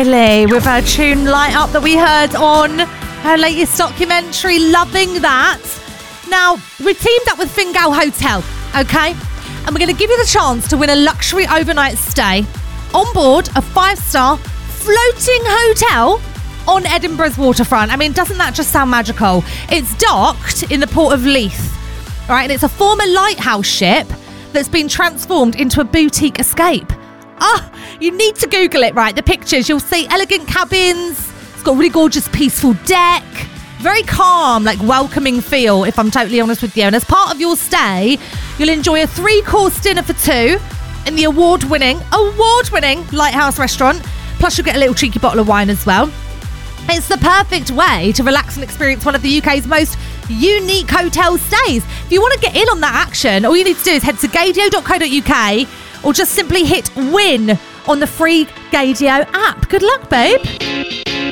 Miley with her tune Light Up that we heard on her latest documentary. Loving that. Now, we've teamed up with Fingal Hotel, okay? And we're going to give you the chance to win a luxury overnight stay on board a 5-star floating hotel on Edinburgh's waterfront. I mean, doesn't that just sound magical? It's docked in the port of Leith, all right? And it's a former lighthouse ship that's been transformed into a boutique escape. You need to Google it, right? The pictures, you'll see elegant cabins. It's got a really gorgeous, peaceful deck. Very calm, like welcoming feel, if I'm totally honest with you. And as part of your stay, you'll enjoy a 3-course dinner for 2 in the award-winning Lighthouse restaurant. Plus, you'll get a little cheeky bottle of wine as well. It's the perfect way to relax and experience one of the UK's most unique hotel stays. If you want to get in on that action, all you need to do is head to gadio.co.uk or just simply hit win on the free Gadio app. Good luck, babe.